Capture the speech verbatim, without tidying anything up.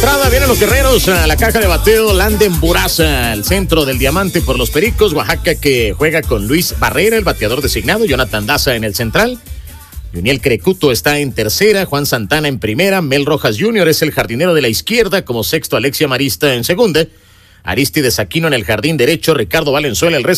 entrada, vienen los guerreros a la caja de bateo. Landen Buraza al centro del diamante por los Pericos. Oaxaca, que juega con Luis Barrera, el bateador designado. Jonathan Daza en el central. Yuniel Crecuto está en tercera. Juan Santana en primera. Mel Rojas junior es el jardinero de la izquierda. Como sexto, Alexia Marista en segunda. Aristides Aquino en el jardín derecho. Ricardo Valenzuela el